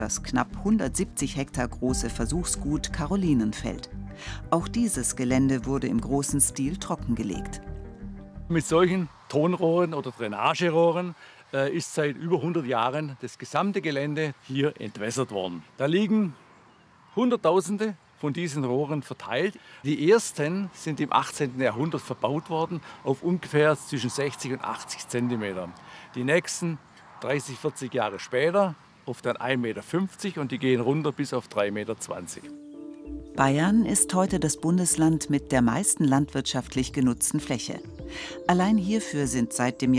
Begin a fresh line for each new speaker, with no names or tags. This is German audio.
das knapp 170 Hektar große Versuchsgut Carolinenfeld. Auch dieses Gelände wurde im großen Stil trockengelegt.
Mit solchen Tonrohren oder Drainagerohren ist seit über 100 Jahren das gesamte Gelände hier entwässert worden. Da liegen Hunderttausende von diesen Rohren verteilt. Die ersten sind im 18. Jahrhundert verbaut worden, auf ungefähr zwischen 60 und 80 Zentimetern. Die nächsten 30, 40 Jahre später auf dann 1,50 Meter und die gehen runter bis auf 3,20 Meter.
Bayern ist heute das Bundesland mit der meisten landwirtschaftlich genutzten Fläche. Allein hierfür sind seit dem